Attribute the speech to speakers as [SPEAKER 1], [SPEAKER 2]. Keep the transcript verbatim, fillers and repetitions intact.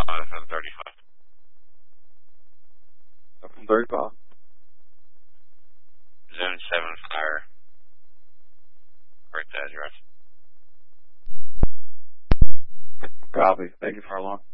[SPEAKER 1] Uh, seven thirty-five.
[SPEAKER 2] seven thirty-five.
[SPEAKER 1] Zone seven fire. Correct address.
[SPEAKER 2] Copy. Thank you for how long?